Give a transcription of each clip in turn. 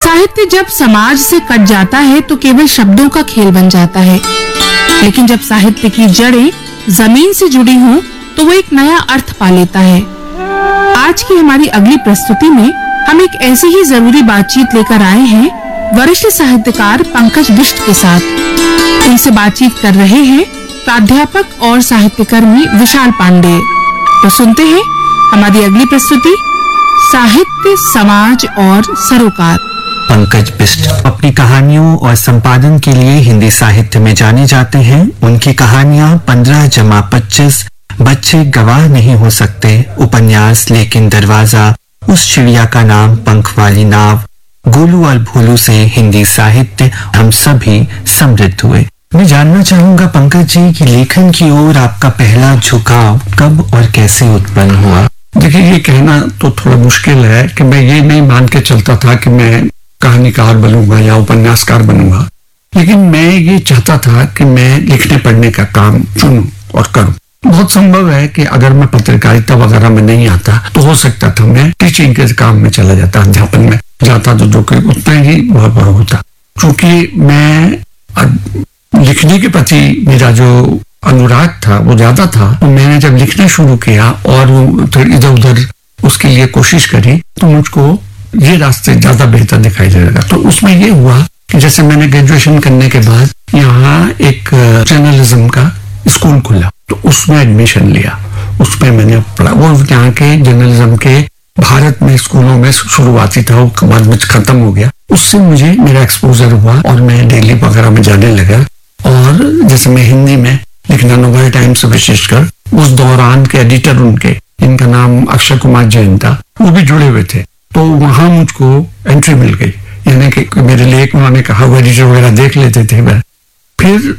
साहित्य जब समाज से कट जाता है तो केवल शब्दों का खेल बन जाता है, लेकिन जब साहित्य की जड़ें जमीन से जुड़ी हों तो वो एक नया अर्थ पा लेता है। आज की हमारी अगली प्रस्तुति में हम एक ऐसी ही जरूरी बातचीत लेकर आए हैं वरिष्ठ साहित्यकार पंकज बिष्ट के साथ। उनसे बातचीत कर रहे हैं प्राध्यापक और साहित्यकर्मी विशाल पांडे। तो सुनते हैं हमारी अगली प्रस्तुति, साहित्य, समाज और सरोकार। पंकज बिष्ट अपनी कहानियों और संपादन के लिए हिंदी साहित्य में जाने जाते हैं। उनकी कहानियां 15-25, बच्चे गवाह नहीं हो सकते, उपन्यास लेकिन दरवाजा, उस चिड़िया का नाम, पंख वाली नाव, गोलू और भोलू से हिंदी साहित्य हम सभी समृद्ध हुए। मैं जानना चाहूंगा पंकज जी कि लेखन की ओर आपका पहला झुकाव कब और कैसे उत्पन्न हुआ? देखिए, ये कहना तो थोड़ा मुश्किल है कि मैं ये नहीं मान के चलता था कि मैं कहानीकार बनूंगा या उपन्यासकार बनूंगा, लेकिन मैं ये चाहता था कि मैं लिखने पढ़ने का काम चुनूं और करूं। बहुत संभव है कि अगर मैं पत्रकारिता वगैरह में नहीं आता तो हो सकता था मैं टीचिंग के काम में चला जाता, अध्यापन में जाता, तो जो कि उतना ही बहुत बड़ा होता। क्योंकि मैं लिखने के प्रति मेरा जो अनुराग था वो ज्यादा था, तो मैंने जब लिखना शुरू किया और इधर उधर उसके लिए कोशिश करी तो मुझको ये रास्ते ज्यादा बेहतर दिखाई दे लगा। तो उसमें ये हुआ कि जैसे मैंने ग्रेजुएशन करने के बाद यहाँ एक जर्नलिज्म का स्कूल खुला, तो उसमें एडमिशन लिया, उसमें मैंने पढ़ा। वो यहाँ के जर्नलिज्म के भारत में स्कूलों में शुरुआती था, वो बाद में खत्म हो गया। उससे मुझे मेरा एक्सपोजर हुआ और मैं डेली वगैरह में जाने लगा। और जैसे मैं हिंदी में लिखना, नोबेल टाइम्स से विशेषकर उस दौरान के एडिटर उनके, इनका नाम अक्षय कुमार जैन था, वो भी जुड़े हुए थे, तो वहां मुझको एंट्री मिल गई। यानी कि मेरे लेख उन्होंने कहा, वो एडिटर वगैरह देख लेते थे। मैं फिर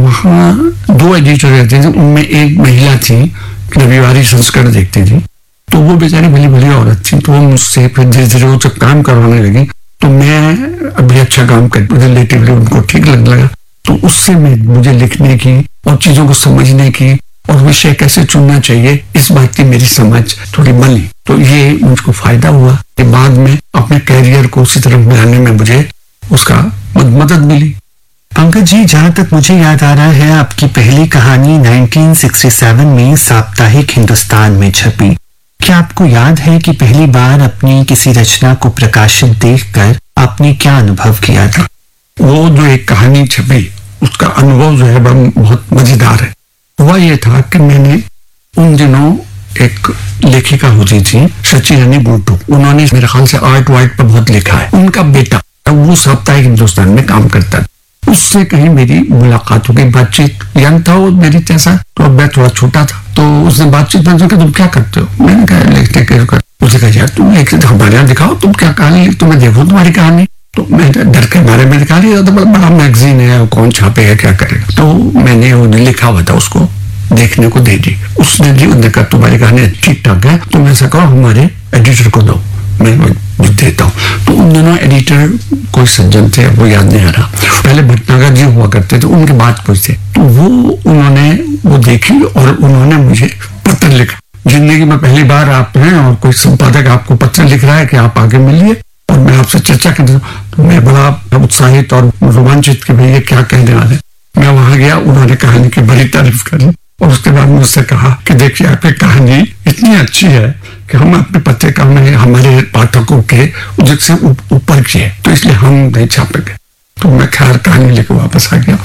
वहां 2 एडिटर रहते थे, उनमें एक महिला थी, रविवारी संस्करण देखती थी, तो वो बेचारी भली भली औरत थी। तो वो मुझसे फिर धीरे धीरे वो जब काम करवाने लगी तो मैं अभी अच्छा काम कर, रिलेटिवली उनको ठीक लगने लगा। तो उससे मुझे लिखने की और चीजों को समझने की और विषय कैसे चुनना चाहिए, इस बात की मेरी समझ थोड़ी बनी। तो ये मुझको फायदा हुआ कि बाद में अपने कैरियर को उसी तरफ बढ़ाने में मुझे उसका मदद मिली। पंकज जी, जहाँ तक मुझे याद आ रहा है, आपकी पहली कहानी 1967 में साप्ताहिक हिंदुस्तान में छपी। क्या आपको याद है कि पहली बार अपनी किसी रचना को प्रकाशित देखकर आपने क्या अनुभव किया था? वो जो एक कहानी छपी, उसका अनुभव जो है बहुत मजेदार है। हुआ ये था कि मैंने उन दिनों एक लेखिका होती थी शची रानी गुड्डू, उन्होंने मेरे ख्याल से आर्ट वाइट पर बहुत लिखा है। उनका बेटा वो साप्ताहिक हिंदुस्तान में काम करता है, उससे कहीं मेरी मुलाकात हो गई, बातचीत। यंग था वो मेरी जैसा, तो अब मैं थोड़ा छोटा था, तो उसने बातचीत में कहा, तुम क्या करते हो? मैंने कहा लिखते के। उसने कहा, यार तुम हमारे यहाँ दिखाओ, तुम क्या कहानी लिखते हो, मैं देखूं तुम्हारी कहानी। तो मैं डर के बारे में निकाली, तो बड़ा मैगजीन है, कौन छापेगा, क्या करेगा। तो मैंने वो लिखा हुआ था, उसको देखने को दे दी। उसने कहा तुम्हारी कहानी ठीक ठाक है, तुम ऐसा करो हमारे एडिटर को दो, मैं देता हूँ। तो उन दोनों एडिटर कोई सज्जन थे, वो याद नहीं आ रहा, पहले भटनागर जी हुआ करते थे, उनके बाद कोई थे। तो उन्होंने वो देखी और उन्होंने मुझे पत्र लिखा। जिंदगी में पहली बार आप हैं और कोई संपादक आपको पत्र लिख रहा है कि आप आगे मिलिए और मैं आपसे चर्चा करता हूँ। तो मैं बड़ा उत्साहित और रोमांचित कि भैया क्या कहने वाले। मैं वहां गया, उन्होंने कहानी की बड़ी तारीफ करी और उसके बाद मुझसे कहा कि देखिए आपकी कहानी इतनी अच्छी है कि हम अपने पत्रिका में हमारे पाठकों के से ऊपर की है, तो इसलिए हम नहीं छापेंगे। तो मैं खैर कहानी लेकर वापस आ गया।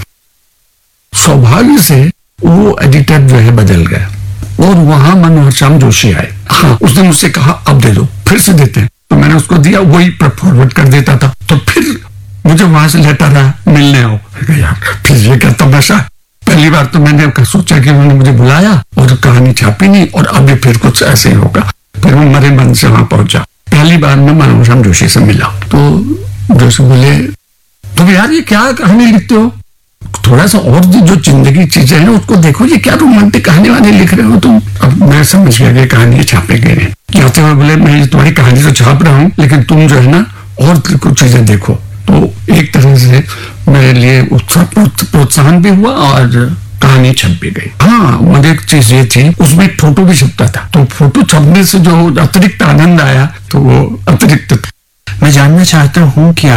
सौभाग्य से वो एडिटर जो है बदल गया और वहां मनोहर श्याम जोशी आए। हाँ, उसने मुझसे कहा अब दे दो, फिर से देते हैं। तो मैंने उसको दिया, वही फॉरवर्ड कर देता था। तो फिर मुझे वहां से लेटर आया, मिलने आओ। यार फिर ये क्या तमाशा। पहली बार तो मैंने सोचा कि उन्होंने मुझे बुलाया और कहानी छापी नहीं, और अभी फिर कुछ ऐसे ही होगा। फिर मैं मरे मन से वहां पहुंचा। पहली बार मैं मनोहर श्याम जोशी से मिला, तो जोशी बोले, तुम यार ये क्या कहानी लिखते हो, थोड़ा सा और जो जिंदगी चीजें हैं उसको देखो, ये क्या रोमांटिक कहानी वानी लिख रहे हो तुम। अब मैं समझ गया कि कहानी छापेंगे नहीं। जाते हुए बोले, मैं तुम्हारी कहानी तो छाप रहा हूँ, लेकिन तुम जो है ना और कुछ चीजें देखो। तो एक तरह से मेरे लिए प्रोत्साहन भी हुआ और कहानी छप भी गई। हाँ, मुझे एक चीज ये थी, उसमें एक फोटो भी छपता था, तो फोटो छपने से जो अतिरिक्त आनंद आया तो वो अतिरिक्त। मैं जानना चाहता हूँ कि